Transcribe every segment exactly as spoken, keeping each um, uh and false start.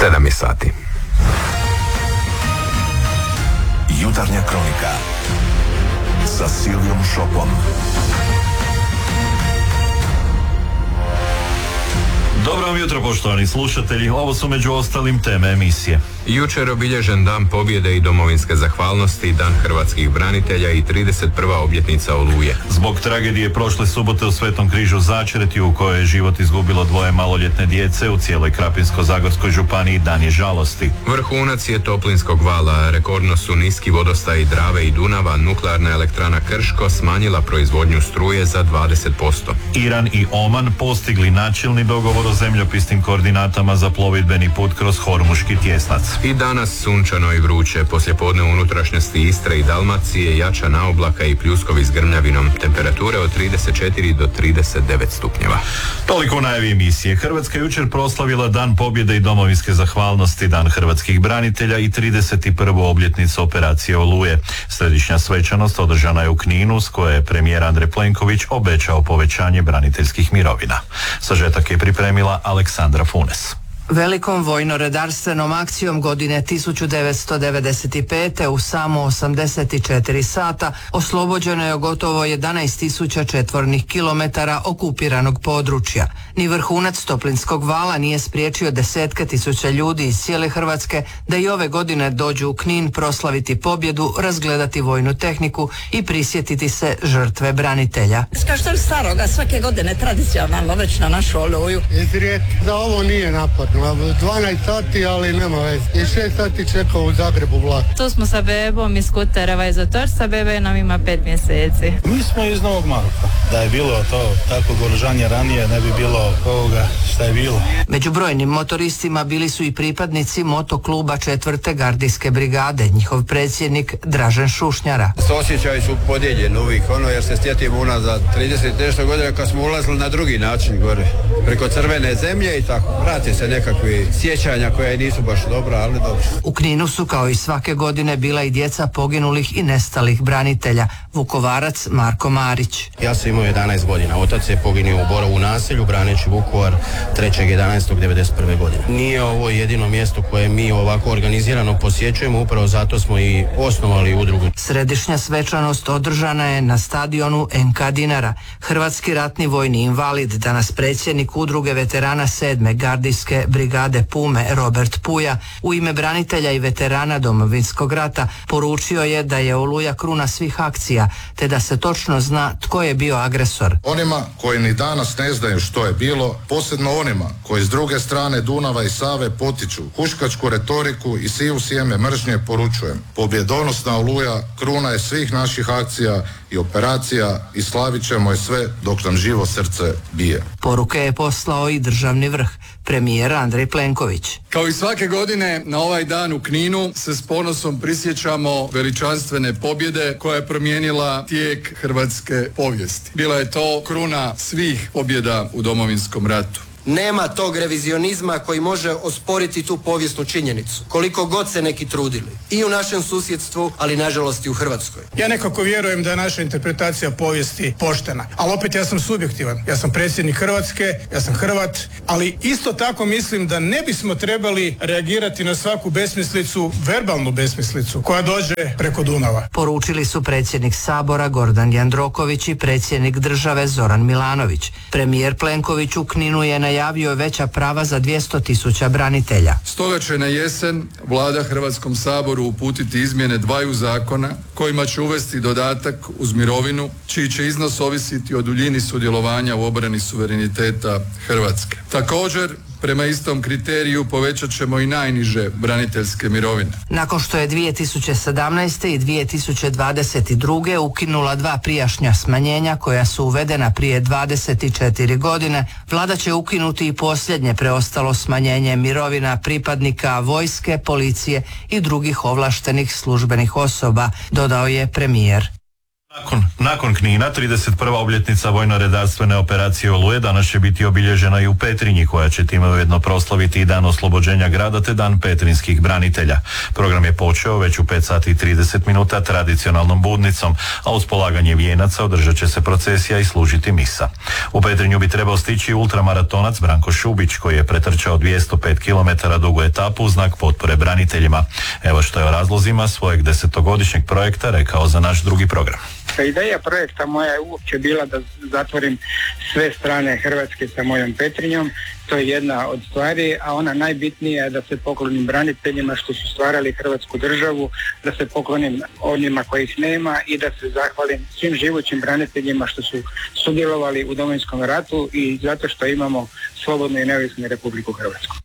sedam je sati. Jutarnja kronika sa Silvijom Šopom. Dobro vam jutro, poštovani slušatelji. Ovo su među ostalim teme emisije. Jučer obilježen Dan pobjede i domovinske zahvalnosti, Dan hrvatskih branitelja i trideset prva obljetnica Oluje. Zbog tragedije prošle subote u Svetom Križu Začreti, u kojoj je život izgubilo dvoje maloljetne djece, u cijeloj Krapinsko-zagorskoj županiji dan je žalosti. Vrhunac je toplinskog vala. Rekordno su niski vodostaji Drave i Dunava. Nuklearna elektrana Krško smanjila proizvodnju struje za dvadeset posto. Iran i Oman postigli načelni dogovor o zemljopisnim koordinatama za plovidbeni put kroz Hormuški tjesnac. I danas sunčano i vruće. Poslijepodne u unutrašnjosti Istre i Dalmacije jača naoblaka i pljuskovi s grmljavinom. Temperature od trideset četiri do trideset devet stupnjeva. Toliko u najavi emisije. Hrvatska jučer proslavila Dan pobjede i domovinske zahvalnosti, Dan hrvatskih branitelja i trideset prvu obljetnicu operacije Oluje. Središnja svečanost održana je u Kninu, s koje je premijer Andrej Plenković obećao povećanje braniteljskih mirovina. Sažetak je pripremila Aleksandra Funes. Velikom vojno-redarstvenom akcijom godine tisuću devetsto devedeset pete u samo osamdeset četiri sata oslobođeno je gotovo jedanaest tisuća četvornih kilometara okupiranog područja. Ni vrhunac toplinskog vala nije spriječio desetke tisuća ljudi iz cijele Hrvatske da i ove godine dođu u Knin proslaviti pobjedu, razgledati vojnu tehniku i prisjetiti se žrtve branitelja. Kao što je staroga, svake godine tradicionalno već na našu Oluju. Izrijet da ovo nije napad. dvanaest sati, ali nema veze. I šest sati čekao u Zagrebu vlak. Tu smo sa bebom iz Kutereva iz Otorca, bebe nam ima pet mjeseci. Mi smo iz Novog Maroka. Da je bilo to takvog oružanja ranije, ne bi bilo ovoga šta je bilo. Među brojnim motoristima bili su i pripadnici motokluba četvrte gardijske brigade, njihov predsjednik Dražen Šušnjara. Osjećaji su podijeljeni uvijek, ono jer se sjetimo unazad trideset nešto godina kad smo ulazili na drugi način gore, preko crvene zemlje i tako. Vrati se nekakvi sjećanja koja nisu baš dobra, ali dobro. U Kninu su kao i svake godine bila i djeca poginulih i nestalih branitelja. Vukovarac Marko Marić. Ja sam imao jedanaest godina. Otac je poginuo u Borovu naselju braneći Vukovar trećeg jedanaestog devedeset prve godine. Nije ovo jedino mjesto koje mi ovako organizirano posjećujemo, upravo zato smo i osnovali udrugu. Središnja svečanost održana je na stadionu N K Dinara. Hrvatski ratni vojni invalid, danas predsjednik udruge veterana sedme gardijske brigade Pume Robert Puja, u ime branitelja i veterana Domovinskog rata poručio je da je Oluja kruna svih akcija, te da se točno zna tko je bio agresor. Onima koji ni danas ne znaju što je bilo, posebno onima koji s druge strane Dunava i Save potiču huškačku retoriku i sivu sjeme mržnje, poručujem: pobjedonosna Oluja kruna je svih naših akcija i operacija i slavit ćemo je sve dok nam živo srce bije. Poruke je poslao i državni vrh, premijer Andrej Plenković. Kao i svake godine na ovaj dan u Kninu se s ponosom prisjećamo veličanstvene pobjede koja je promijenila tijek hrvatske povijesti. Bila je to kruna svih pobjeda u Domovinskom ratu. Nema tog revizionizma koji može osporiti tu povijesnu činjenicu, koliko god se neki trudili. I u našem susjedstvu, ali nažalost i u Hrvatskoj. Ja nekako vjerujem da je naša interpretacija povijesti poštena, ali opet ja sam subjektivan. Ja sam predsjednik Hrvatske, ja sam Hrvat, ali isto tako mislim da ne bismo trebali reagirati na svaku besmislicu, verbalnu besmislicu koja dođe preko Dunava. Poručili su predsjednik Sabora Gordan Jandroković i predsjednik države Zoran Milanović. Premijer Plenković u Kninu je na najavio veća prava za dvjesto tisuća branitelja. Stoga će na jesen Vlada Hrvatskom saboru uputiti izmjene dvaju zakona kojima će uvesti dodatak uz mirovinu, čiji će iznos ovisiti o duljini sudjelovanja u obrani suvereniteta Hrvatske. Također, prema istom kriteriju povećat ćemo i najniže braniteljske mirovine. Nakon što je dvije tisuće sedamnaeste. i dvije tisuće dvadeset druge. ukinula dva prijašnja smanjenja koja su uvedena prije dvadeset četiri godine, Vlada će ukinuti i posljednje preostalo smanjenje mirovina pripadnika vojske, policije i drugih ovlaštenih službenih osoba, dodao je premijer. Nakon, nakon Knina, trideset prva obljetnica vojno-redarstvene operacije Oluje danas će biti obilježena i u Petrinji, koja će time ujedno proslaviti i dan oslobođenja grada te dan petrinskih branitelja. Program je počeo već u pet sati i trideset minuta tradicionalnom budnicom, a uz polaganje vijenaca održat će se procesija i služiti misa. U Petrinju bi trebao stići ultramaratonac Branko Šubić, koji je pretrčao dvjesto pet kilometara dugu etapu u znak potpore braniteljima. Evo što je o razlozima svojeg desetogodišnjeg projekta rekao za naš drugi program. Ideja projekta moja je uopće bila da zatvorim sve strane Hrvatske sa mojom Petrinjom. To je jedna od stvari, a ona najbitnija je da se poklonim braniteljima što su stvarali Hrvatsku državu, da se poklonim onima kojih nema i da se zahvalim svim živućim braniteljima što su sudjelovali u Domovinskom ratu i zato što imamo slobodnu i neovisnu Republiku Hrvatsku.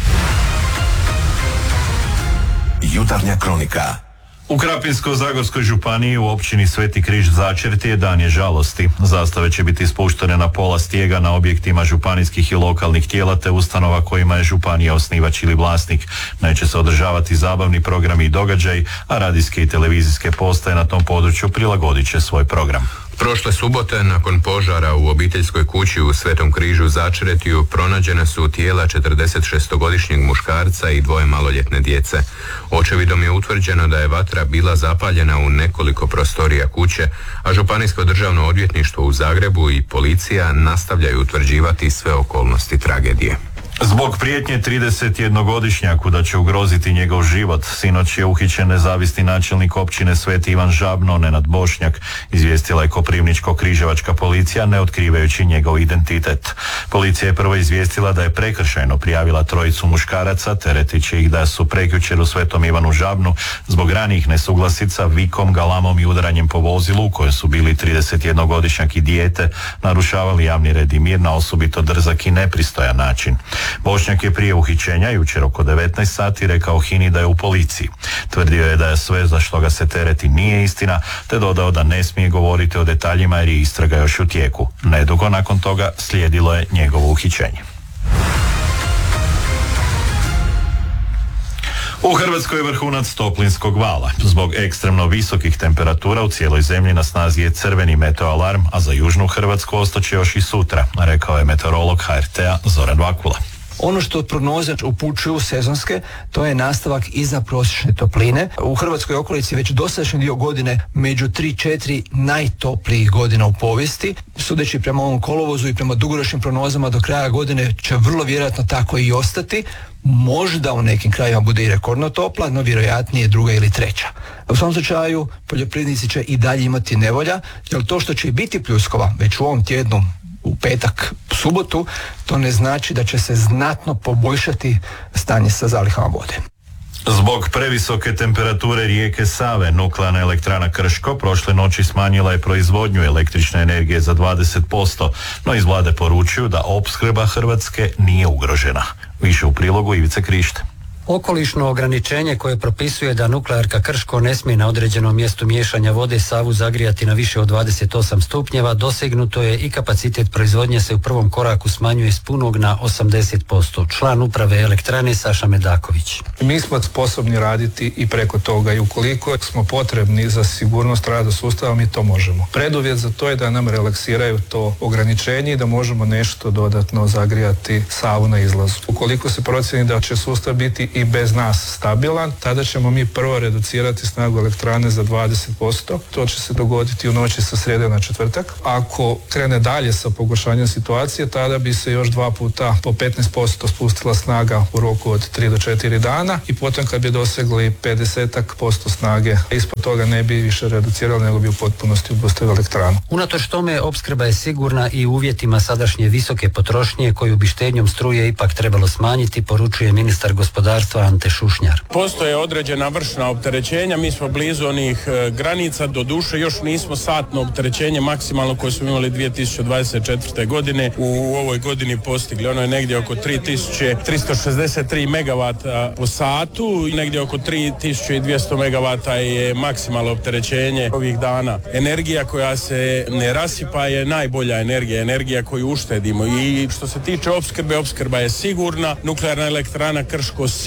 Jutarnja kronika. U Krapinsko-zagorskoj županiji u općini Sveti Križ Začretje dan je žalosti. Zastave će biti spuštene na pola stijega na objektima županijskih i lokalnih tijela te ustanova kojima je županija osnivač ili vlasnik. Neće se održavati zabavni programi i događaji, a radijske i televizijske postaje na tom području prilagodit će svoj program. Prošle subote, nakon požara u obiteljskoj kući u Svetom Križu Začretju, pronađena su tijela četrdesetšestogodišnjeg muškarca i dvoje maloljetne djece. Očevidom je utvrđeno da je vatra bila zapaljena u nekoliko prostorija kuće, a Županijsko državno odvjetništvo u Zagrebu i policija nastavljaju utvrđivati sve okolnosti tragedije. Zbog prijetnje tridesetjednogodišnjaku da će ugroziti njegov život, sinoć je uhićen nezavisni načelnik općine Sveti Ivan Žabno, Nenad Bošnjak, izvijestila je Koprivničko-križevačka policija, ne otkrivajući njegov identitet. Policija je prvo izvijestila da je prekršajno prijavila trojicu muškaraca, teretići ih da su prekjučer u Svetom Ivanu Žabnu zbog ranijih nesuglasica, vikom, galamom i udaranjem po vozilu, u kojem su bili tridesetjednogodišnjak i dijete, narušavali javni red i mir na osobito drzak i nepristojan način. Bošnjak je prije uhićenja, jučer oko devetnaest sati, rekao HINA-i da je u policiji. Tvrdio je da je sve za što ga se tereti nije istina, te dodao da ne smije govoriti o detaljima jer je istraga još u tijeku. Nedugo nakon toga slijedilo je njegovo uhićenje. U Hrvatskoj je vrhunac toplinskog vala. Zbog ekstremno visokih temperatura u cijeloj zemlji na snazi je crveni meteoalarm, a za južnu Hrvatsku ostaće još i sutra, rekao je meteorolog H R T-a Zoran Vakula. Ono što prognoze upućuju sezonske, to je nastavak iznadprosječne topline. U Hrvatskoj okolici već dosadašnji dio godine među tri četiri najtoplijih godina u povijesti. Sudeći prema ovom kolovozu i prema dugoročnim prognozama do kraja godine će vrlo vjerojatno tako i ostati. Možda u nekim krajima bude i rekordno topla, no vjerojatnije druga ili treća. U svom slučaju poljoprivrednici će i dalje imati nevolja, jer to što će biti pljuskova već u ovom tjednu, u petak, subotu, to ne znači da će se znatno poboljšati stanje sa zalihama vode. Zbog previsoke temperature rijeke Save, nuklearna elektrana Krško prošle noći smanjila je proizvodnju električne energije za dvadeset posto, no iz vlade poručuju da opskrba Hrvatske nije ugrožena. Više u prilogu Ivice Krište. Okolišno ograničenje koje propisuje da nuklearka Krško ne smije na određenom mjestu miješanja vode Savu zagrijati na više od dvadeset osam stupnjeva, dosegnuto je i kapacitet proizvodnje se u prvom koraku smanjuje s punog na osamdeset posto. Član uprave elektrane Saša Medaković. Mi smo sposobni raditi i preko toga i ukoliko smo potrebni za sigurnost rada sustava, mi to možemo. Preduvjet za to je da nam relaksiraju to ograničenje i da možemo nešto dodatno zagrijati Savu na izlazu. Ukoliko se procjeni da će sustav biti i bez nas stabilan, tada ćemo mi prvo reducirati snagu elektrane za dvadeset posto. To će se dogoditi u noći sa srijede na četvrtak. Ako krene dalje sa pogoršanjem situacije, tada bi se još dva puta po petnaest posto spustila snaga u roku od tri do četiri dana i potom kad bi dosegli pedeset posto snage, ispod toga ne bi više reducirali, nego bi u potpunosti obustavili elektranu. Unatoč tome, opskrba je sigurna i u uvjetima sadašnje visoke potrošnje koju bi štednjom struje ipak trebalo smanjiti, poručuje ministar gospodarstva Ante Šušnjar. Postoje određena vršna opterećenja, mi smo blizu onih e, granica, do duše još nismo satno opterećenje maksimalno koje smo imali dvije tisuće dvadeset četvrte godine u ovoj godini postigli. Ono je negdje oko tri tisuće tristo šezdeset tri megavata po satu i negdje oko tri tisuće dvjesto megavata je maksimalno opterećenje ovih dana. Energija koja se ne rasipa je najbolja energija, energija koju uštedimo i što se tiče opskrbe, opskrba je sigurna, nuklearna elektrana Krško sigurna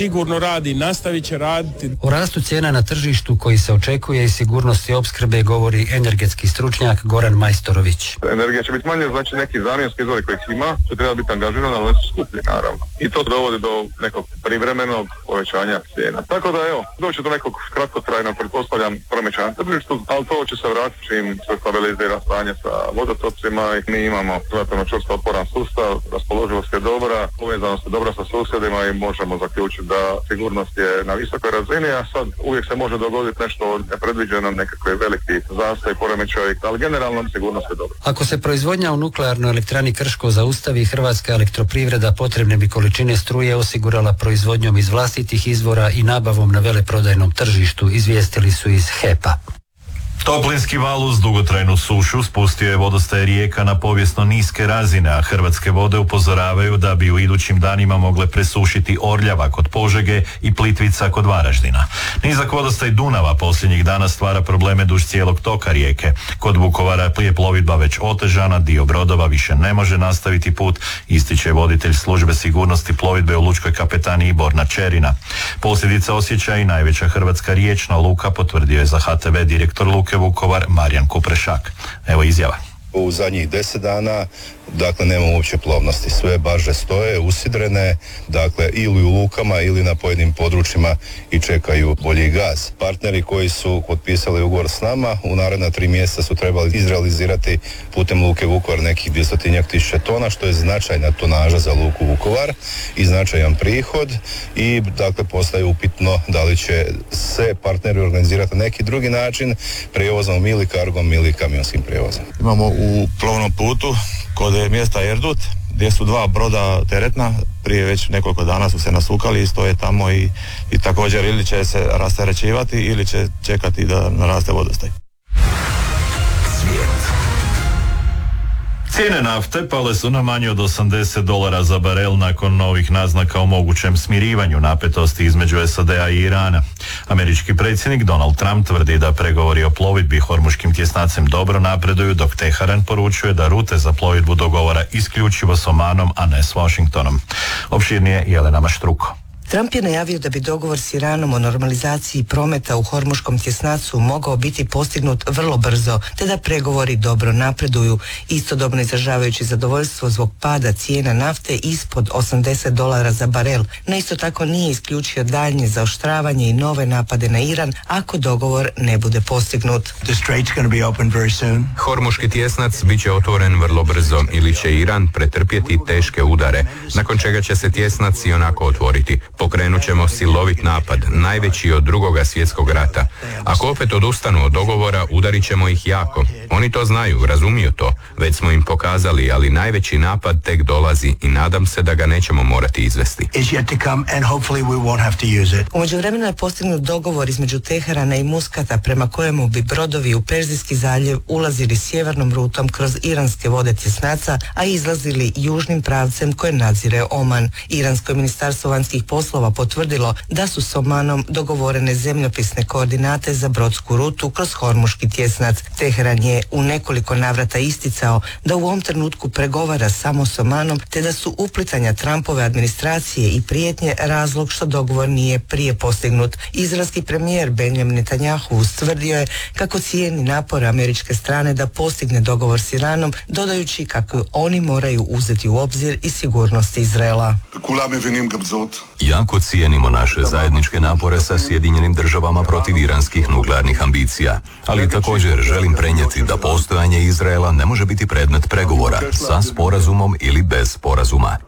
sigurno radi, nastavit će raditi. O rastu cijena na tržištu koji se očekuje i sigurnosti opskrbe govori energetski stručnjak Goran Majstorović. Energija će biti manje, znači neki zamjenski izvori kojih ima, će treba biti angažirani, ali su skuplji naravno. I to dovodi do nekog privremenog povećanja cijena. Tako da evo, doći do nekog kratkotrajnog, pretpostavljam, poremećaja na tržištu, ali to će se vratiti čim se stabilizira stanje sa vodotocima i mi imamo relativno čvrsto otporan sustav, raspoloživost je dobra, povezanost je dobra sa susjedima i možemo zaključiti da sigurnost je na visokoj razini, a sad uvijek se može dogoditi nešto nepredviđeno, nekakve veliki zastoj, poremećaj, ali generalno sigurnost je dobra. Ako se proizvodnja u nuklearnoj elektrani Krško zaustavi, Hrvatska elektroprivreda potrebne bi količine struje osigurala proizvodnjom iz vlastitih izvora i nabavom na veleprodajnom tržištu, izvijestili su iz H E P-a. Toplinski val uz dugotrajnu sušu spustio je vodostaj rijeka na povijesno niske razine, a Hrvatske vode upozoravaju da bi u idućim danima mogle presušiti Orljava kod Požege i Plitvica kod Varaždina. Nizak vodostaj Dunava posljednjih dana stvara probleme duž cijelog toka rijeke. Kod Vukovara je plovidba već otežana, dio brodova više ne može nastaviti put, ističe voditelj službe sigurnosti plovidbe u lučkoj kapetaniji Borna Čerina. Posljedica osjeća i najveća hrvatska riječna luka, potvrdio je za H T V direktor luke Vukovar Marijan Kuprešak. Evo izjava. U zadnjih deset dana, dakle, nema uopće plovnosti. Sve barže stoje, usidrene, dakle, ili u lukama ili na pojedinim područjima i čekaju bolji gaz. Partneri koji su potpisali ugovor s nama u naredna tri mjeseca su trebali izrealizirati putem luke Vukovar nekih dvjestotinjak tisuća tona, što je značajna tonaža za luku Vukovar i značajan prihod i, dakle, postaje upitno da li će se partneri organizirati na neki drugi način, prijevozom ili kargom ili kamionskim prijevozom. Imamo u plovnom putu kod mjesta Erdut gdje su dva broda teretna, prije već nekoliko dana su se nasukali i stoje tamo i, i također ili će se rasterećivati ili će čekati da naraste vodostaj. Cijene nafte pale su na manje od osamdeset dolara za barel nakon novih naznaka o mogućem smirivanju napetosti između S A D-a i Irana. Američki predsjednik Donald Trump tvrdi da pregovori o plovidbi Hormuškim tjesnacem dobro napreduju, dok Teheran poručuje da rute za plovidbu dogovara isključivo s Omanom, a ne s Washingtonom. Opširnije Jelena Maštruko. Trump je najavio da bi dogovor s Iranom o normalizaciji prometa u Hormuškom tjesnacu mogao biti postignut vrlo brzo, te da pregovori dobro napreduju, istodobno izražavajući zadovoljstvo zbog pada cijena nafte ispod osamdeset dolara za barel, no isto tako nije isključio daljnje zaoštravanje i nove napade na Iran ako dogovor ne bude postignut. Hormuški tjesnac bit će otvoren vrlo brzo ili će Iran pretrpjeti teške udare, nakon čega će se tjesnac i onako otvoriti. Pokrenut ćemo silovit napad, najveći od drugoga svjetskog rata. Ako opet odustanu od dogovora, udarit ćemo ih jako. Oni to znaju, razumiju to. Već smo im pokazali, ali najveći napad tek dolazi i nadam se da ga nećemo morati izvesti. U međuvremenu je postignut dogovor između Teherana i Muskata prema kojemu bi brodovi u Perzijski zaljev ulazili sjevernom rutom kroz iranske vode tjesnaca, a izlazili južnim pravcem koje nadzire Oman. Iransko ministarstvo vanjskih poslova potvrdilo da su s Omanom dogovorene zemljopisne koordinate za brodsku rutu kroz Hormuški tjesnac. Teheran je u nekoliko navrata isticao da u ovom trenutku pregovara samo s Omanom, te da su uplitanja Trumpove administracije i prijetnje razlog što dogovor nije prije postignut. Izraelski premijer Benjamin Netanjahu ustvrdio je kako cijeni napore američke strane da postigne dogovor s Iranom, dodajući kako oni moraju uzeti u obzir i sigurnost Izraela. Jako cijenimo naše zajedničke napore sa Sjedinjenim državama protiv iranskih nuklearnih ambicija, ali također želim prenijeti da postojanje Izraela ne može biti predmet pregovora sa sporazumom ili bez sporazuma.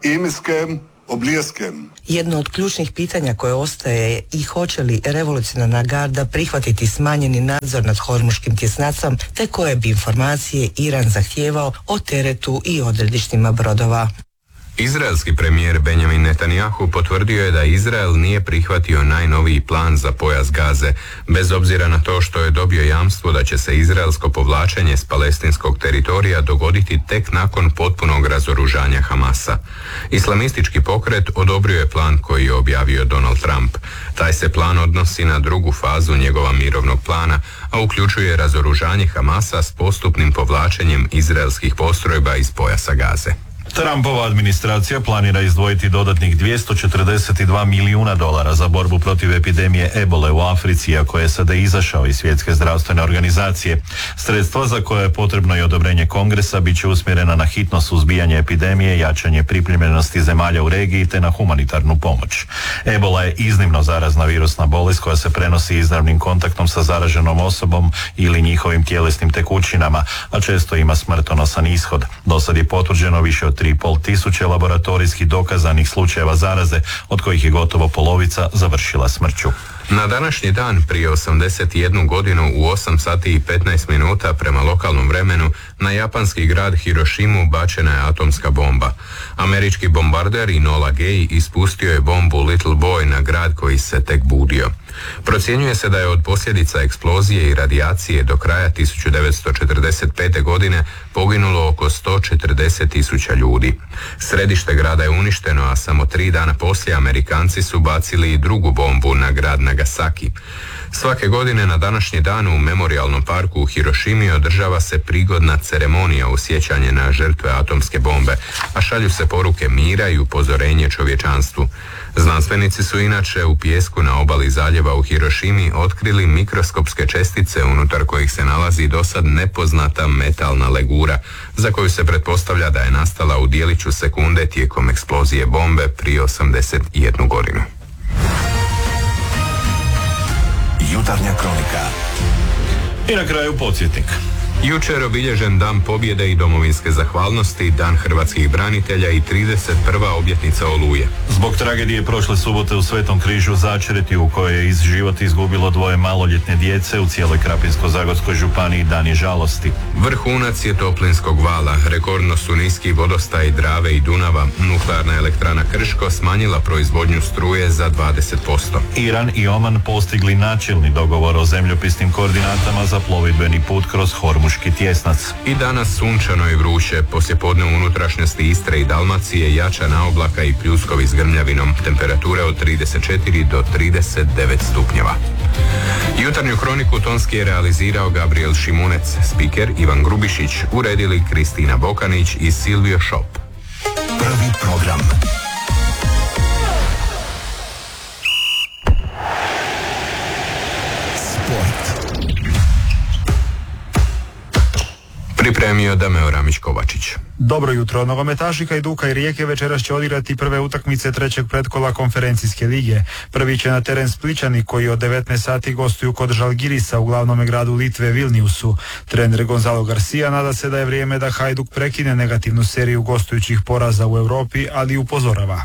Jedno od ključnih pitanja koje ostaje je i hoće li revolucionarna garda prihvatiti smanjeni nadzor nad Hormuškim tjesnacom, te koje bi informacije Iran zahtijevao o teretu i odredištima brodova. Izraelski premijer Benjamin Netanjahu potvrdio je da Izrael nije prihvatio najnoviji plan za pojas Gaze, bez obzira na to što je dobio jamstvo da će se izraelsko povlačenje s palestinskog teritorija dogoditi tek nakon potpunog razoružanja Hamasa. Islamistički pokret odobrio je plan koji je objavio Donald Trump. Taj se plan odnosi na drugu fazu njegova mirovnog plana, a uključuje razoružanje Hamasa s postupnim povlačenjem izraelskih postrojba iz pojasa Gaze. Trumpova administracija planira izdvojiti dodatnih dvjesto četrdeset dva milijuna dolara za borbu protiv epidemije ebole u Africi, iako je S A D izašao iz Svjetske zdravstvene organizacije. Sredstva za koje je potrebno i odobrenje Kongresa bit će usmjerena na hitno suzbijanje epidemije, jačanje pripremljenosti zemalja u regiji te na humanitarnu pomoć. Ebola je iznimno zarazna virusna bolest koja se prenosi izravnim kontaktom sa zaraženom osobom ili njihovim tjelesnim tekućinama, a često ima smrtonosan ishod. Do sad je potvrđeno više od tri i pol tisuće laboratorijski dokazanih slučajeva zaraze, od kojih je gotovo polovica završila smrću. Na današnji dan prije osamdeset jednu godinu u osam sati i petnaest minuta prema lokalnom vremenu na japanski grad Hirošimu bačena je atomska bomba. Američki bombarder Enola Gay ispustio je bombu Little Boy na grad koji se tek budio. Procjenjuje se da je od posljedica eksplozije i radijacije do kraja tisuću devetsto četrdeset pete. godine poginulo oko sto četrdeset tisuća ljudi. Središte grada je uništeno, a samo tri dana poslije Amerikanci su bacili i drugu bombu na grad Nagasaki. Svake godine na današnji dan u Memorialnom parku u Hirošimi održava se prigodna ceremonija u sjećanje na žrtve atomske bombe, a šalju se poruke mira i upozorenje čovječanstvu. Znanstvenici su inače u pijesku na obali zaljeva u Hirošimi otkrili mikroskopske čestice unutar kojih se nalazi dosad nepoznata metalna legura, za koju se pretpostavlja da je nastala u dijeliću sekunde tijekom eksplozije bombe prije osamdeset jednu godinu. Jutarnja kronika. I na kraju podsjetnik. Jučer obilježen Dan pobjede i domovinske zahvalnosti, Dan hrvatskih branitelja i trideset prva obljetnica Oluje. Zbog tragedije prošle subote u Svetom križu Začreti, u kojoj je iz život izgubilo dvoje maloljetne djece, u cijeloj Krapinsko-zagorskoj županiji dan je žalosti. Vrhunac je toplinskog vala, rekordno su niski vodostaj Drave i Dunava. Nuklearna elektrana Krško smanjila proizvodnju struje za dvadeset posto. Iran i Oman postigli načelni dogovor o zemljopisnim koordinatama za plovidbeni put kroz Hormuški tjesnac. I danas sunčano i vruće, poslijepodne u unutrašnjosti Istre i Dalmacije jača naoblaka i pljuskovi s grmljavinom, temperature od trideset četiri do trideset devet stupnjeva. Jutarnju kroniku tonski je realizirao Gabriel Šimunec, spiker Ivan Grubišić, uredili Kristina Bokanić i Silvio Šop. Prvi program. Pripremio Dameo Ramić-Kovačić. Dobro jutro. Nogometaši Hajduka i Rijeke večeras će odigrati prve utakmice trećeg pretkola konferencijske lige. Prvi će na teren Splićani koji od devetnaest sati gostuju kod Žalgirisa u glavnom gradu Litve Vilniusu. Trener Gonzalo Garcia nada se da je vrijeme da Hajduk prekine negativnu seriju gostujućih poraza u Europi, ali upozorava.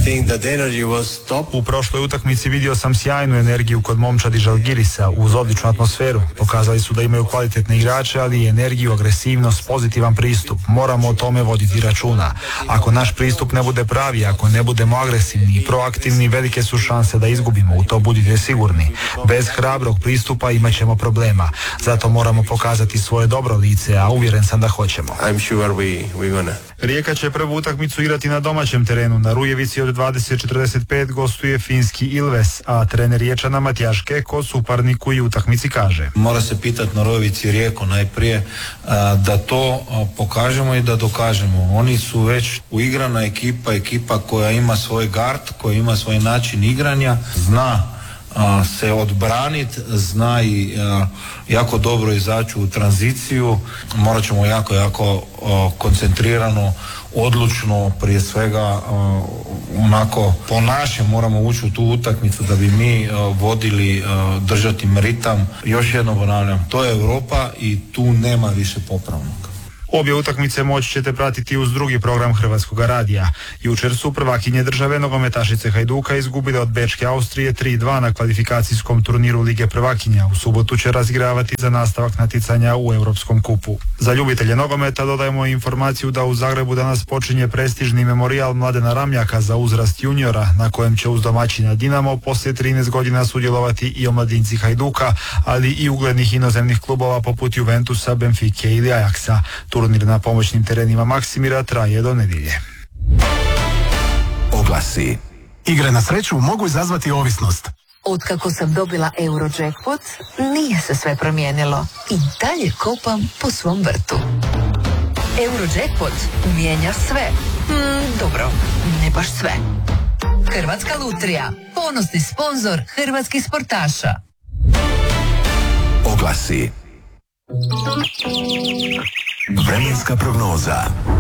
U prošloj utakmici vidio sam sjajnu energiju kod momčadi Žalgirisa uz odličnu atmosferu. Pokazali su da imaju kvalitetne igrače, ali i energiju, agresivnost, pozitivan pristup. Moramo o tome voditi računa. Ako naš pristup ne bude pravi, ako ne budemo agresivni i proaktivni, velike su šanse da izgubimo, u to budite sigurni. Bez hrabrog pristupa imat ćemo problema. Zato moramo pokazati svoje dobro lice, a uvjeren sam da hoćemo. I'm sure we, we gonna. Rijeka će prvu utakmicu igrati na domaćem terenu. Na Rujevici od dvadeset četrdeset pet gostuje finski Ilves, a trener Riječana Matijaš Keko suparniku i utakmici kaže: Mora se pitati na Rujevici Rijeku najprije a, da to a, pokažemo i da dokažemo. Oni su već uigrana ekipa, ekipa koja ima svoj gard, koja ima svoj način igranja, zna a, se odbranit, zna i a, jako dobro izaći u tranziciju. Morat ćemo jako, jako a, koncentrirano, odlučno, prije svega uh, onako po našem moramo ući u tu utakmicu da bi mi uh, vodili, uh, držati ritam. Još jednom ponavljam, to je Europa i tu nema više popravnog. Obje utakmice moći ćete pratiti uz drugi program Hrvatskog radija. Jučer su prvakinje države nogometašice Hajduka izgubile od Bečke Austrije tri dva na kvalifikacijskom turniru Lige prvakinja. U subotu će razigravati za nastavak natjecanja u Europskom kupu. Za ljubitelje nogometa dodajemo informaciju da u Zagrebu danas počinje prestižni memorijal Mladena Ramljaka za uzrast juniora, na kojem će uz domaćina Dinamo poslije trinaest godina sudjelovati i omladinci Hajduka, ali i uglednih inozemnih klubova poput Juventusa, Benfike ili Ajaxa. Turnir na pomoćnim terenima Maksimira traje do nedjelje. Oglasi. Igre na sreću mogu izazvati ovisnost. Otkako sam dobila Eurojackpot, nije se sve promijenilo. I dalje kopam po svom vrtu. Eurojackpot mijenja sve. Mm, dobro, ne baš sve. Hrvatska lutrija, ponosni sponzor hrvatskih sportaša. Oglasi. Vremenska prognoza.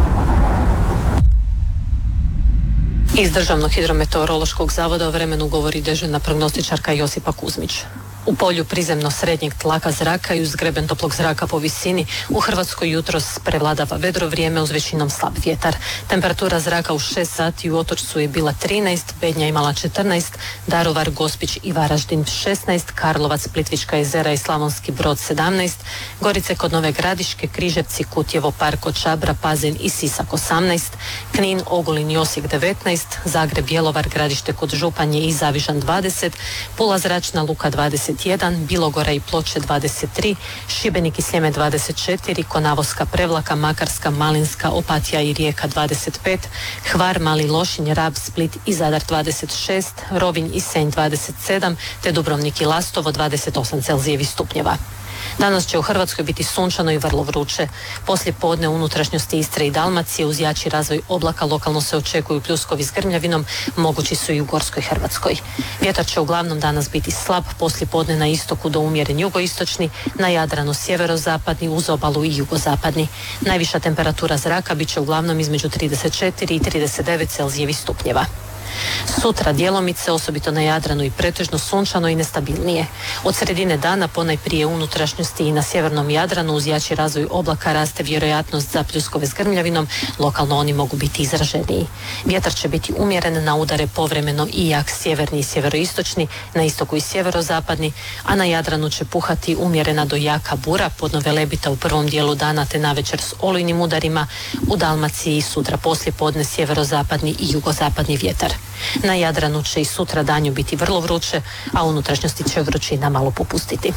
Iz Državnog hidrometeorološkog zavoda o vremenu govori dežurna prognostičarka Josipa Kuzmić. U polju prizemno srednjeg tlaka zraka i uz greben toplog zraka po visini u Hrvatskoj jutros prevladava vedro vrijeme uz većinom slab vjetar. Temperatura zraka u šest sati u Otočcu je bila trinaest, Bednja imala četrnaest, Daruvar, Gospić i Varaždin šesnaest, Karlovac, Plitvička jezera i Slavonski Brod sedamnaest, Gorice kod Nove Gradiške, Križevci, Kutjevo, Parko, Čabra, Pazin i Sisak osamnaest, Knin, Ogulin i Osijek devetnaest, Zagreb, Bjelovar, Gradište kod Županje i Zavižan dvadeset, Pula zračna luka dvadeset jedan, Bilogora i Ploče dvadeset tri, Šibenik i Sljeme dvadeset četiri, Konavoska, Prevlaka, Makarska, Malinska, Opatija i Rijeka dvadeset pet, Hvar, Mali Lošinj, Rab, Split i Zadar dvadeset šest, Rovinj i Senj dvadeset sedam, te Dubrovnik i Lastovo dvadeset osam Celzijevih stupnjeva. Danas će u Hrvatskoj biti sunčano i vrlo vruće. Poslije podne u unutrašnjosti Istre i Dalmacije uz jači razvoj oblaka lokalno se očekuju pljuskovi s grmljavinom, mogući su i u Gorskoj Hrvatskoj. Vjetar će uglavnom danas biti slab, poslije podne na istoku do umjeren jugoistočni, na Jadranu sjeverozapadni, uz obalu i jugozapadni. Najviša temperatura zraka bit će uglavnom između trideset četiri i trideset devet Celzijevih stupnjeva. Sutra djelomice, osobito na Jadranu i pretežno sunčano i nestabilnije. Od sredine dana ponajprije u unutrašnjosti i na sjevernom Jadranu uz jači razvoj oblaka raste vjerojatnost za pljuskove s grmljavinom, lokalno oni mogu biti izraženiji. Vjetar će biti umjeren, na udare povremeno i jak sjeverni i sjeveroistočni, na istoku i sjeverozapadni, a na Jadranu će puhati umjerena do jaka bura, podno velebita u prvom dijelu dana te navečer s olujnim udarima, u Dalmaciji sutra poslije podne sjeverozapadni i jugozapadni vjetar. Na Jadranu će i sutra danju biti vrlo vruće, a u unutrašnjosti će vrućina malo popustiti.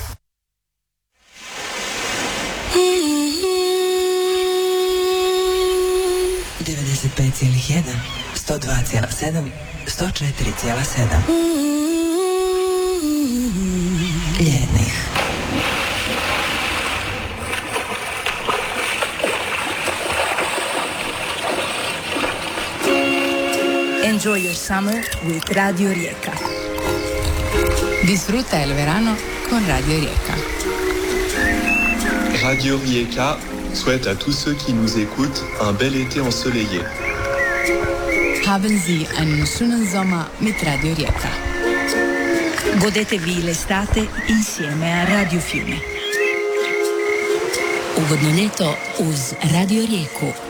devedeset pet zarez jedan, sto dva zarez sedam, sto četiri zarez sedam. Ljetnih. Enjoy your summer with Radio Rijeka. Disfruta el verano con Radio Rijeka. Radio Rijeka souhaite à tous ceux qui nous écoutent un bel été ensoleillé. Haben Sie einen schönen Sommer mit Radio Rijeka. Godetevi l'estate insieme a Radio Fiume. Ugodno ljeto uz Radio Rijeku.